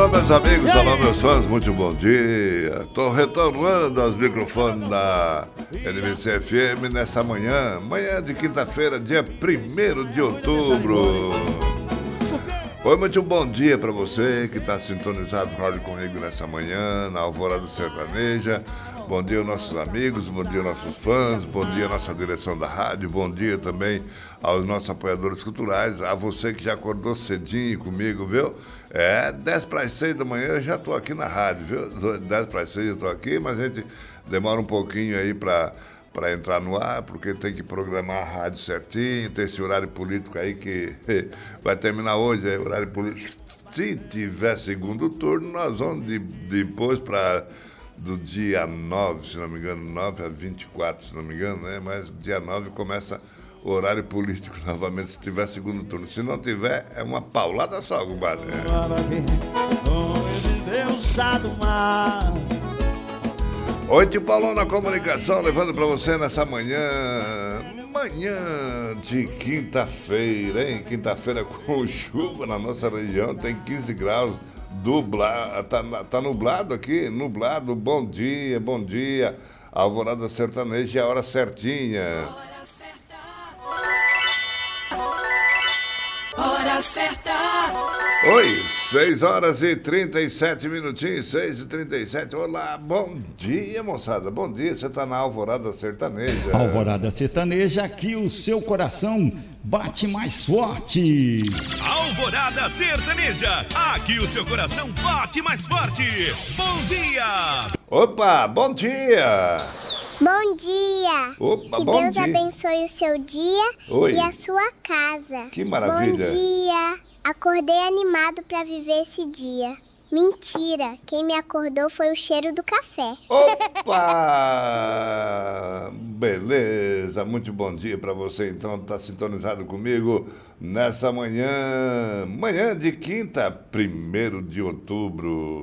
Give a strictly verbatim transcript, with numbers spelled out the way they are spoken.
meus amigos, alô, meus fãs, muito bom dia. Estou retornando aos microfones da N B C F M nessa manhã, manhã de quinta-feira, dia primeiro de outubro. Oi, muito bom dia para você que está sintonizado no rádio comigo nessa manhã, na Alvorada Sertaneja. Bom dia aos nossos amigos, bom dia aos nossos fãs, bom dia à nossa direção da rádio, bom dia também aos nossos apoiadores culturais, a você que já acordou cedinho comigo, viu? É, dez para as seis da manhã eu já estou aqui na rádio, viu? dez para as seis eu estou aqui, mas a gente demora um pouquinho aí para para entrar no ar, porque tem que programar a rádio certinho, tem esse horário político aí que vai terminar hoje, é horário político. Se tiver segundo turno, nós vamos de, depois para do dia nove, se não me engano, nove a vinte e quatro, se não me engano, né? Mas dia nove começa o horário político novamente, se tiver segundo turno. Se não tiver, é uma paulada só, compadre. Oi, tio Paulão na comunicação, levando para você nessa manhã, manhã de quinta-feira, hein? Quinta-feira com chuva na nossa região, tem quinze graus, dubla, tá, tá nublado aqui, nublado, bom dia, bom dia, Alvorada Sertaneja, a hora certinha. Hora certa. Oi, seis horas e trinta e sete minutinhos, seis e trinta e sete. Olá, bom dia, moçada. Bom dia, você tá na Alvorada Sertaneja. Alvorada Sertaneja, aqui o seu coração bate mais forte. Alvorada Sertaneja, aqui o seu coração bate mais forte. Bom dia. Opa, bom dia. Bom dia! Opa, que bom Deus dia. abençoe o seu dia Oi. e a sua casa. Que maravilha! Bom dia! Acordei animado para viver esse dia. Mentira! Quem me acordou foi o cheiro do café. Opa! Beleza! Muito bom dia para você, então, tá sintonizado comigo nessa manhã, manhã de quinta, primeiro de outubro.